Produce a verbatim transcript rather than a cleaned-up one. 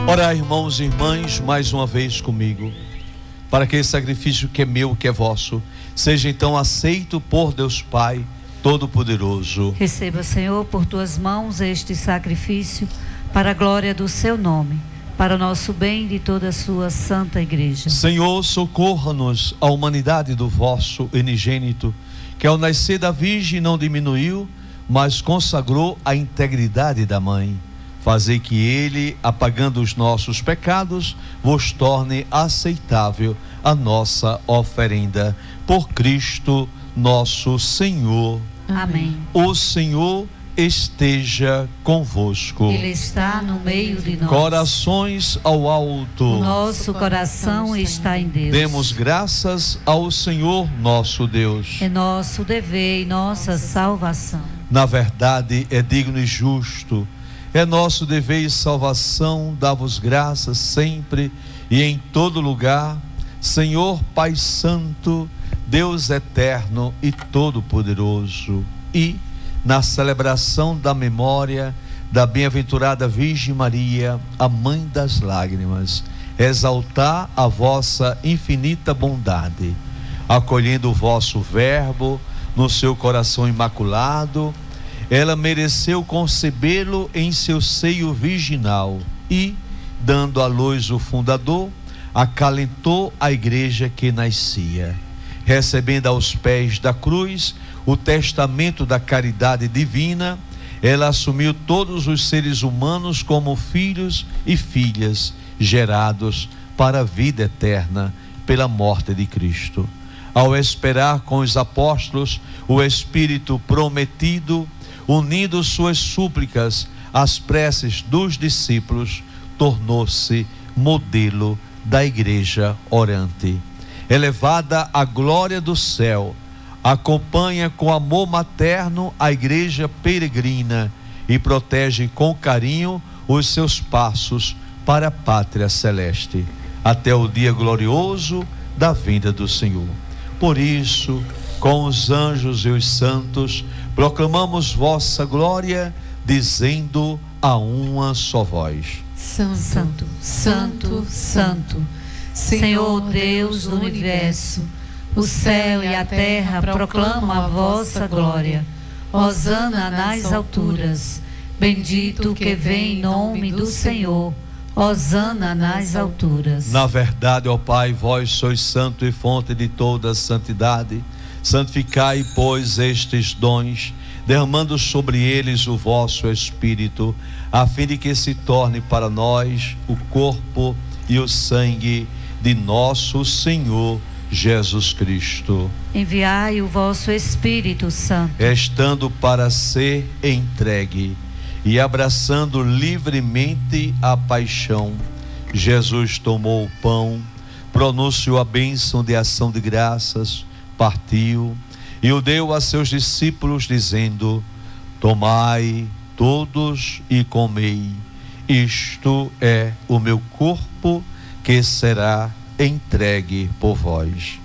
Orai, irmãos e irmãs, mais uma vez comigo, para que esse sacrifício que é meu, que é vosso, seja então aceito por Deus Pai Todo-Poderoso. Receba, Senhor, por tuas mãos este sacrifício, para a glória do seu nome, para o nosso bem e de toda a sua santa igreja. Senhor, socorra-nos, a humanidade do vosso unigênito, que ao nascer da Virgem não diminuiu, mas consagrou a integridade da mãe. Fazei que ele, apagando os nossos pecados, vos torne aceitável a nossa oferenda. Por Cristo nosso Senhor. Amém. O Senhor esteja convosco. Ele está no meio de nós. Corações ao alto. O nosso coração está em Deus. Demos graças ao Senhor nosso Deus. É nosso dever e nossa salvação. Na verdade, é digno e justo. É nosso dever e salvação dar-vos graças sempre e em todo lugar, Senhor Pai Santo, Deus eterno e todo-poderoso. E, na celebração da memória da bem-aventurada Virgem Maria, a Mãe das Lágrimas, exaltar a vossa infinita bondade, acolhendo o vosso verbo no seu coração imaculado. Ela mereceu concebê-lo em seu seio virginal e, dando à luz o fundador, acalentou a igreja que nascia. Recebendo aos pés da cruz o testamento da caridade divina, ela assumiu todos os seres humanos como filhos e filhas gerados para a vida eterna pela morte de Cristo. Ao esperar com os apóstolos o Espírito prometido, unindo suas súplicas às preces dos discípulos, tornou-se modelo da igreja orante. Elevada à glória do céu, acompanha com amor materno a igreja peregrina e protege com carinho os seus passos para a pátria celeste, até o dia glorioso da vinda do Senhor. Por isso, com os anjos e os santos, proclamamos vossa glória, dizendo a uma só voz: Santo, Santo, Santo, Santo, Senhor Deus do universo, o céu e a terra proclamam a vossa glória. Hosana nas alturas, bendito o que vem em nome do Senhor. Hosana nas alturas. Na verdade, ó Pai, vós sois santo e fonte de toda a santidade. Santificai, pois, estes dons, derramando sobre eles o vosso Espírito, a fim de que se torne para nós o corpo e o sangue de nosso Senhor Jesus Cristo. Enviai o vosso Espírito Santo, estando para ser entregue e abraçando livremente a paixão, Jesus tomou o pão, pronunciou a bênção de ação de graças, partiu e o deu a seus discípulos, dizendo: tomai todos e comei, isto é o meu corpo que será entregue por vós.